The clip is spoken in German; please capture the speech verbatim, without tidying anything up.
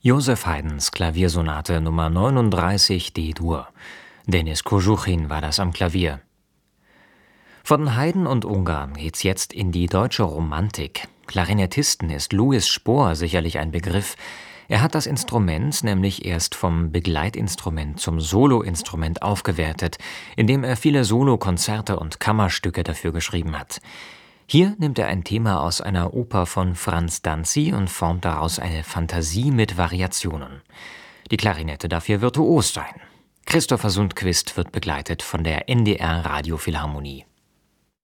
Joseph Haydns Klaviersonate Nummer neununddreißig D-Dur. Denis Koschukhin war das am Klavier. Von Haydn und Ungarn geht's jetzt in die deutsche Romantik. Klarinettisten ist Louis Spohr sicherlich ein Begriff. Er hat das Instrument nämlich erst vom Begleitinstrument zum Soloinstrument aufgewertet, indem er viele Solokonzerte und Kammerstücke dafür geschrieben hat. Hier nimmt er ein Thema aus einer Oper von Franz Danzi und formt daraus eine Fantasie mit Variationen. Die Klarinette darf hier virtuos sein. Christopher Sundquist wird begleitet von der N D R Radiophilharmonie.